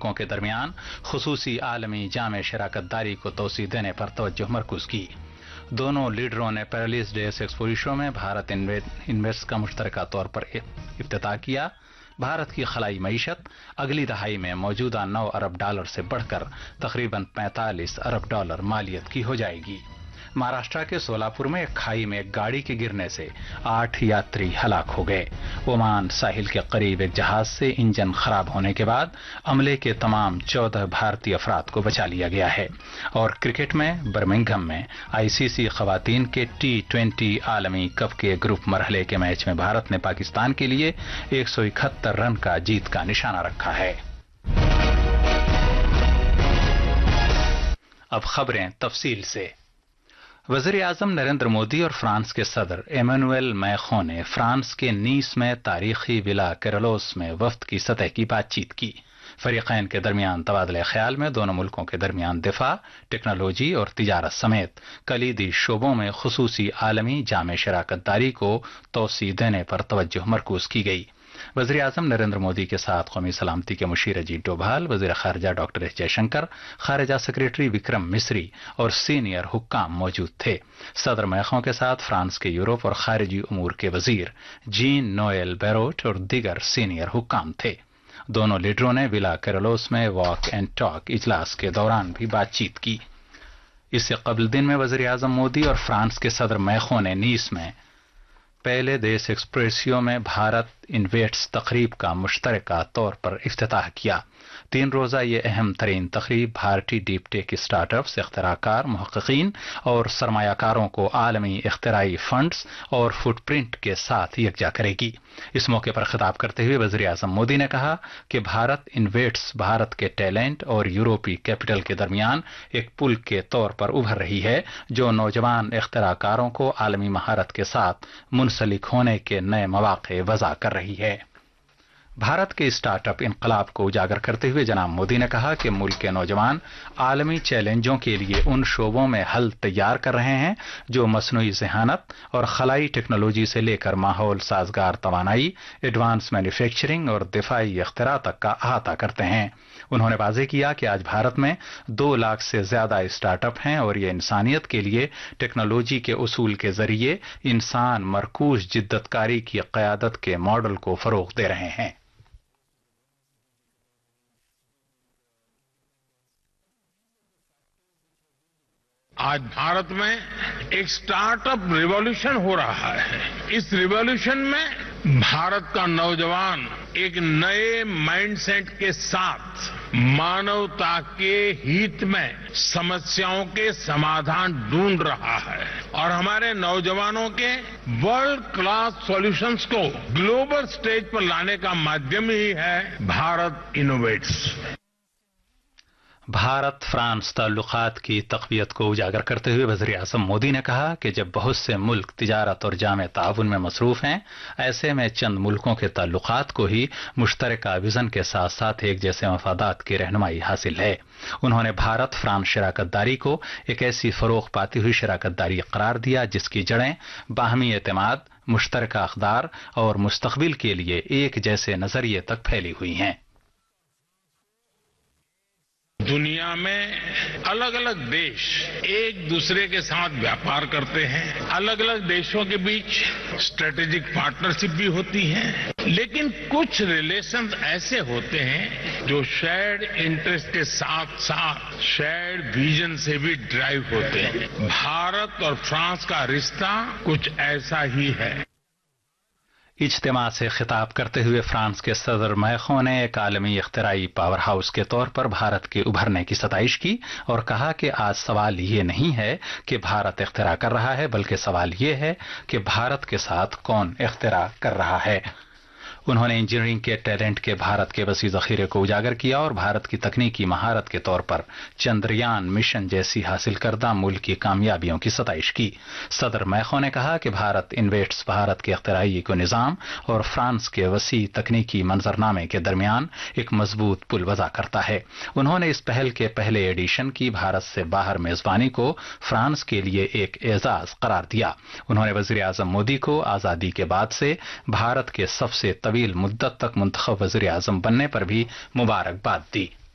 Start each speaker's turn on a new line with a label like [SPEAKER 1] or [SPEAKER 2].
[SPEAKER 1] ملکوں کے درمیان خصوصی عالمی جامع شراکت داری کو توسیع دینے پر توجہ مرکوز کی۔ دونوں لیڈروں نے پیرس ڈیس ایکسپو شو میں بھارت انویسٹس کا مشترکہ طور پر افتتاح کیا۔ بھارت کی خلائی معیشت اگلی دہائی میں موجودہ 9 ارب ڈالر سے بڑھ کر تقریباً 45 ارب ڈالر مالیت کی ہو جائے گی۔ مہاراشٹر کے سولاپور میں ایک کھائی میں ایک گاڑی کے گرنے سے 8 یاتری ہلاک ہو گئے۔ عمان ساحل کے قریب ایک جہاز سے انجن خراب ہونے کے بعد عملے کے تمام 14 بھارتی افراد کو بچا لیا گیا ہے۔ اور کرکٹ میں برمنگھم میں ICC خواتین کے T20 عالمی کپ کے گروپ مرحلے کے میچ میں بھارت نے پاکستان کے لیے 171 رن کا جیت کا نشانہ رکھا ہے۔ اب خبریں تفصیل سے۔ وزیر اعظم نریندر مودی اور فرانس کے صدر ایمانوئل میخون نے فرانس کے نیس میں تاریخی ولا کیرلوس میں وفد کی سطح کی بات چیت کی۔ فریقین کے درمیان تبادلہ خیال میں دونوں ملکوں کے درمیان دفاع، ٹیکنالوجی اور تجارت سمیت کلیدی شعبوں میں خصوصی عالمی جامع شراکت داری کو توسیع دینے پر توجہ مرکوز کی گئی۔ وزیر اعظم نریندر مودی کے ساتھ قومی سلامتی کے مشیر اجیت ڈوبھال، وزیر خارجہ ڈاکٹر ایس جے شنکر، خارجہ سیکریٹری وکرم مسری اور سینئر حکام موجود تھے۔ صدر میخوں کے ساتھ فرانس کے یورپ اور خارجی امور کے وزیر جین نوئل بیروٹ اور دیگر سینئر حکام تھے۔ دونوں لیڈروں نے ولا کیرلوس میں واک اینڈ ٹاک اجلاس کے دوران بھی بات چیت کی۔ اس سے قبل دن میں وزیر اعظم مودی اور فرانس کے صدر میخوں نے نیس میں پہلے دیس ایکسپریسیو میں بھارت انویسٹس تقریب کا مشترکہ طور پر افتتاح کیا۔ 3 روزہ یہ اہم ترین تقریب بھارتی ڈیپ ٹیک اسٹارٹ اپس، اختراع کار، محققین اور سرمایہ کاروں کو عالمی اختراعی فنڈز اور فٹ پرنٹ کے ساتھ یکجا کرے گی۔ اس موقع پر خطاب کرتے ہوئے وزیر اعظم مودی نے کہا کہ بھارت انویسٹس بھارت کے ٹیلنٹ اور یورپی کیپٹل کے درمیان ایک پل کے طور پر ابھر رہی ہے جو نوجوان اختراع کاروں کو عالمی مہارت کے ساتھ منسلک ہونے کے نئے مواقع وضع کر رہی ہے۔ بھارت کے اسٹارٹ اپ انقلاب کو اجاگر کرتے ہوئے جناب مودی نے کہا کہ ملک کے نوجوان عالمی چیلنجوں کے لیے ان شعبوں میں حل تیار کر رہے ہیں جو مصنوعی ذہانت اور خلائی ٹیکنالوجی سے لے کر ماحول سازگار توانائی، ایڈوانس مینوفیکچرنگ اور دفاعی اختراع تک کا احاطہ کرتے ہیں۔ انہوں نے واضح کیا کہ آج بھارت میں 2 لاکھ سے زیادہ اسٹارٹ اپ ہیں اور یہ انسانیت کے لیے ٹیکنالوجی کے اصول کے ذریعے انسان مرکوز جدت کاری کی قیادت کے ماڈل کو فروغ دے رہے ہیں۔
[SPEAKER 2] آج بھارت میں ایک سٹارٹ اپ ریولیوشن ہو رہا ہے۔ اس ریولیوشن میں بھارت کا نوجوان ایک نئے مائنڈ سیٹ کے ساتھ مانوتا کے ہت میں سمسیاؤں کے سمادھان ڈھونڈ رہا ہے اور ہمارے نوجوانوں کے ورلڈ کلاس سولوشنز کو گلوبل سٹیج پر لانے کا مادھیم ہی ہے بھارت انوویٹس۔
[SPEAKER 1] بھارت فرانس تعلقات کی تقویت کو اجاگر کرتے ہوئے وزیر اعظم مودی نے کہا کہ جب بہت سے ملک تجارت اور جامع تعاون میں مصروف ہیں، ایسے میں چند ملکوں کے تعلقات کو ہی مشترکہ وژن کے ساتھ ساتھ ایک جیسے مفادات کی رہنمائی حاصل ہے۔ انہوں نے بھارت فرانس شراکت داری کو ایک ایسی فروغ پاتی ہوئی شراکت داری قرار دیا جس کی جڑیں باہمی اعتماد، مشترکہ اقدار اور مستقبل کے لیے ایک جیسے نظریے تک پھیلی ہوئی ہیں۔
[SPEAKER 2] دنیا میں الگ الگ دیش ایک دوسرے کے ساتھ ویاپار کرتے ہیں، الگ الگ دیشوں کے بیچ اسٹریٹجک پارٹنرشپ بھی ہوتی ہے، لیکن کچھ ریلیشنز ایسے ہوتے ہیں جو شیئرڈ انٹرسٹ کے ساتھ ساتھ شیئرڈ ویژن سے بھی ڈرائیو ہوتے ہیں۔ بھارت اور فرانس کا رشتہ کچھ ایسا ہی ہے۔
[SPEAKER 1] اجتماع سے خطاب کرتے ہوئے فرانس کے صدر میخوں نے ایک عالمی اختراعی پاور ہاؤس کے طور پر بھارت کے ابھرنے کی ستائش کی اور کہا کہ آج سوال یہ نہیں ہے کہ بھارت اختراع کر رہا ہے، بلکہ سوال یہ ہے کہ بھارت کے ساتھ کون اختراع کر رہا ہے۔ انہوں نے انجینئرنگ کے ٹیلنٹ کے بھارت کے وسیع ذخیرے کو اجاگر کیا اور بھارت کی تکنیکی مہارت کے طور پر چندریان مشن جیسی حاصل کردہ ملک کی کامیابیوں کی ستائش کی۔ صدر میخوں نے کہا کہ بھارت انویسٹس بھارت کے اختراعی کو نظام اور فرانس کے وسیع تکنیکی منظرنامے کے درمیان ایک مضبوط پل وضع کرتا ہے۔ انہوں نے اس پہل کے پہلے ایڈیشن کی بھارت سے باہر میزبانی کو فرانس کے لیے ایک اعزاز قرار دیا۔ انہوں نے وزیر اعظم مودی کو آزادی کے بعد سے بھارت کے سب سے طویل مدت تک منتخب وزیر اعظم بننے پر بھی مبارکباد دی۔